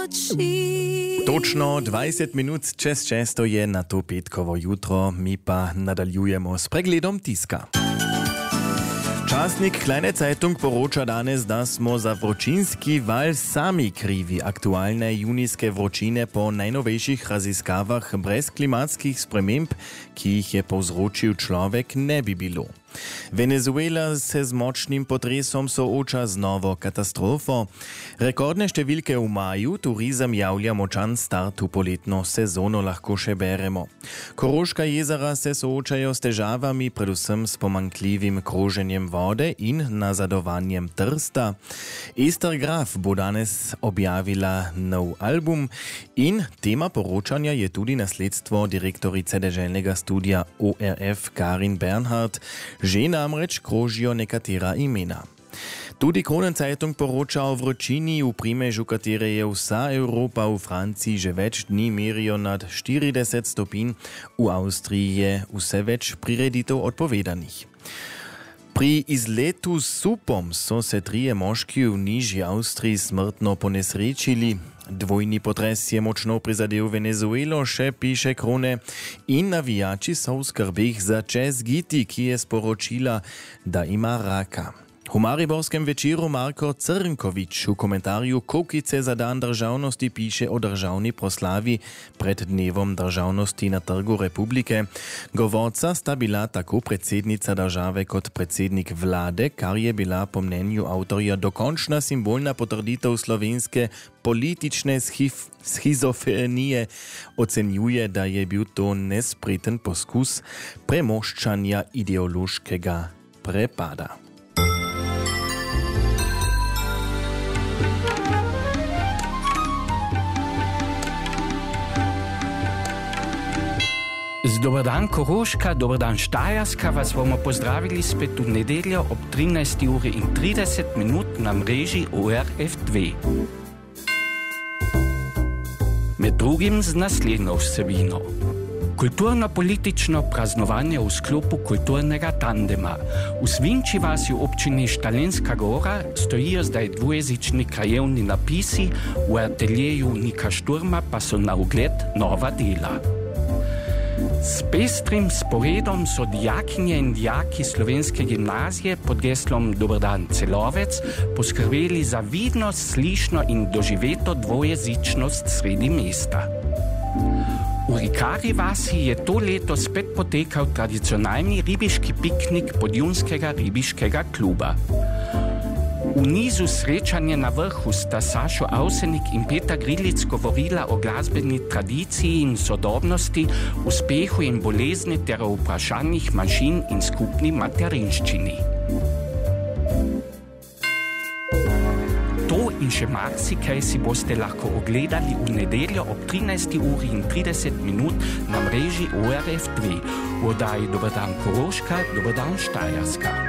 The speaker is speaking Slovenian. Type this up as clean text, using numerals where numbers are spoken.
Točno 20 minut čez često je na to petkovo jutro, mi pa nadaljujemo s pregledom tiska. Časnik Kleine Zeitung poroča danes, da smo za vročinski val sami krivi. Aktualne junijske vročine po najnovejših raziskavah brez klimatskih sprememb, ki jih je povzročil človek, ne bi bilo. Venezuela se z močnim potresom sooča z novo katastrofo. Rekordne številke v maju, turizem javlja močan start v poletno sezono, lahko še beremo. Koroška jezera se soočajo s težavami, predvsem s pomankljivim kroženjem vode in nazadovanjem trsta. Ester Graf bo danes objavila nov album in tema poročanja je tudi nasledstvo direktorice deželnega studia ORF Karin Bernhard. Že namreč krožijo nekatera imena. Tudi Kronenzeitung poroča o vročini, v primežu katere je vsa Evropa, v Franciji že več dni merijo nad 40 stopinj, v Avstriji je vse več prireditev odpovedanih. Pri izletu s supom so se 3 moški v nižji Avstriji smrtno ponesrečili. Dvojni potres je močno prizadel Venezuelo, še piše Krone, in navijači so v skrbeh za Čez Giti, ki je sporočila, da ima raka. V mariborskem Večeru Marko Crnkovič v komentarju Kokice za dan državnosti piše o državni proslavi pred dnevom državnosti na Trgu Republike. Govorca sta bila tako predsednica države kot predsednik vlade, kar je bila po mnenju avtorja dokončna simbolna potrditev slovenske politične schizofrenije. Ocenjuje, da je bil to nespreten poskus premoščanja ideološkega prepada. Dobar dan Koroška, dobar dan Štajerska, vas bomo pozdravili spet v nedeljo ob 13:30 na mreži ORF2. Med drugim z naslednjo vsebino. Kulturno-politično praznovanje v sklopu kulturnega tandema. V Svinči vasi v občini Štalenska Gora stojijo zdaj dvojezični krajevni napisi, v ateljeju Nika Šturma pa so na ogled nova dela. S pestrim sporedom so dijakinje in dijaki slovenske gimnazije pod geslom Dober dan Celovec poskrbeli za vidno, slišno in doživeto dvojezičnost sredi mesta. V Rikari vasi je to leto spet potekal tradicionalni ribiški piknik Podjunskega ribiškega kluba. V nizu srečanje na vrhu sta Sašo Avsenik in Petra Grilic govorila o glasbeni tradiciji in sodobnosti, uspehu in bolezni ter o vprašanjih manjšin in skupni materinščini. To in še marsikaj si boste lahko ogledali v nedeljo ob 13:30 na mreži ORF2. V oddaji Dobar dan Koroška, dobar dan Štajerska.